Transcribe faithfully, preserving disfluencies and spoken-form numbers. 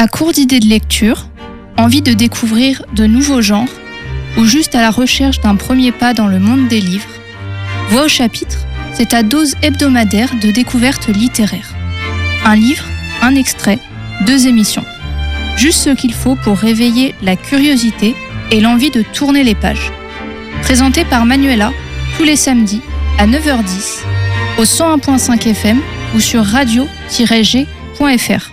À court d'idées de lecture, envie de découvrir de nouveaux genres ou juste à la recherche d'un premier pas dans le monde des livres, Voix au chapitre, c'est ta dose hebdomadaire de découverte littéraire. Un livre, un extrait, deux émissions. Juste ce qu'il faut pour réveiller la curiosité et l'envie de tourner les pages. Présenté par Manuela tous les samedis à neuf heures dix au cent un virgule cinq F M ou sur radio tiret g point f r.